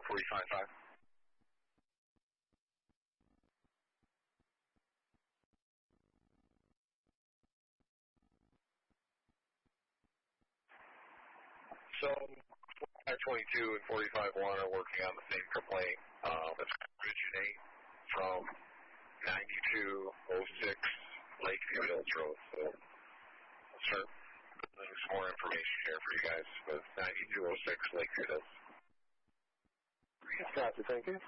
45.5. So, 522 and 45.1 are working on the same complaint. It's originate from 9206 Lakeview Hills Road. So, I'll start putting some more information here for you guys with 9206 Lakeview Hills. Gotcha, thank you.